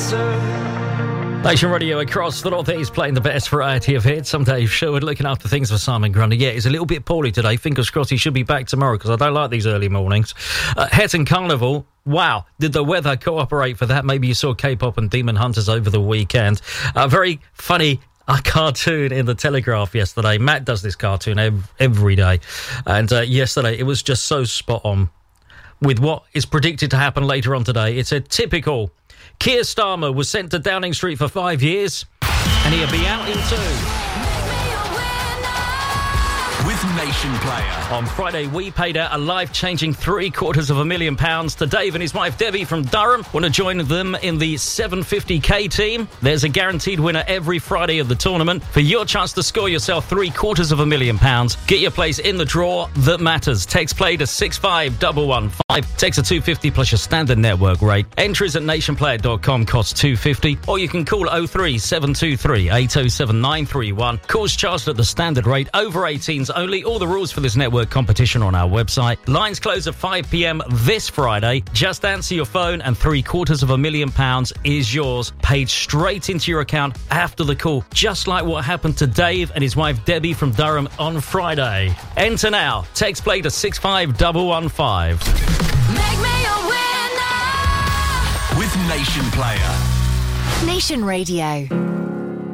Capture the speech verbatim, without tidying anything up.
Nation Radio across the Northeast playing the best variety of hits. I'm Dave Sherwood looking after things for Simon Grundy. Yeah, he's a little bit poorly today. Fingers crossed he should be back tomorrow because I don't like these early mornings. Uh, Hetton Carnival. Wow, did the weather cooperate for that? Maybe you saw K-pop and Demon Hunters over the weekend. A very funny a cartoon in the Telegraph yesterday. Matt does this cartoon ev- every day. And uh, yesterday it was just so spot on with what is predicted to happen later on today. It's a typical Keir Starmer was sent to Downing Street for five years, and he'll be out in two. With Nation Player. On Friday, we paid out a life-changing three quarters of a million pounds to Dave and his wife Debbie from Durham. Want to join them in the seven fifty k team? There's a guaranteed winner every Friday of the tournament. For your chance to score yourself three quarters of a million pounds, get your place in the draw that matters. Text play to six five one one five. Text a two fifty plus your standard network rate. Entries at nation player dot com cost two fifty, or you can call oh three seven two three eight oh seven nine three one. Calls charged at the standard rate. Over eighteens only. All the rules for this network competition on our website. Lines close at five p.m. this Friday. Just answer your phone and three quarters of a million pounds is yours, paid straight into your account after the call, just like what happened to Dave and his wife Debbie from Durham on Friday. Enter now. Text play to six five one one five. Make me a winner with Nation Player. Nation Radio.